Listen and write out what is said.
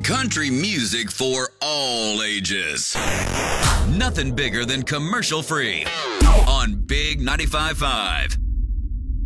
Country music for all ages. Nothing bigger than commercial free on Big 95.5.